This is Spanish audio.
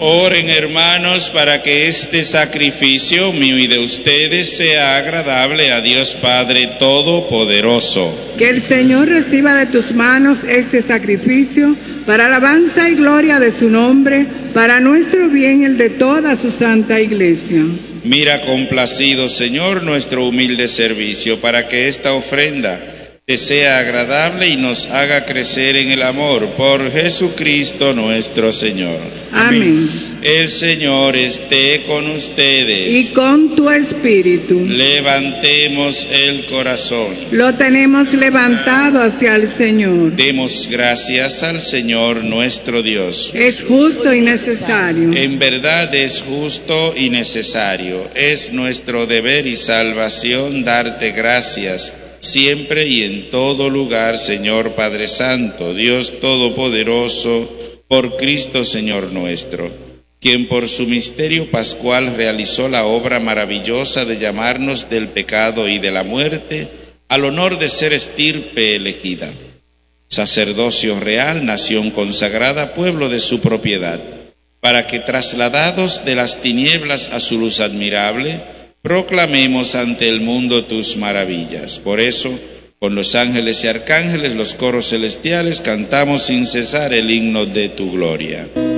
Oren, hermanos, para que este sacrificio mío y de ustedes sea agradable a Dios Padre Todopoderoso. Que el Señor reciba de tus manos este sacrificio para alabanza y gloria de su nombre, para nuestro bien y el de toda su santa Iglesia. Mira complacido, Señor, nuestro humilde servicio, para que esta ofrenda te sea agradable y nos haga crecer en el amor por Jesucristo nuestro Señor. Amén. El Señor esté con ustedes. Y con tu espíritu. Levantemos el corazón. Lo tenemos levantado hacia el Señor. Demos gracias al Señor nuestro Dios. Es justo y necesario. En verdad es justo y necesario. Es nuestro deber y salvación darte gracias siempre y en todo lugar, Señor Padre Santo, Dios Todopoderoso, por Cristo Señor nuestro, quien por su misterio pascual realizó la obra maravillosa de llamarnos del pecado y de la muerte al honor de ser estirpe elegida, sacerdocio real, nación consagrada, pueblo de su propiedad, para que trasladados de las tinieblas a su luz admirable, proclamemos ante el mundo tus maravillas. Por eso, con los ángeles y arcángeles, los coros celestiales, cantamos sin cesar el himno de tu gloria.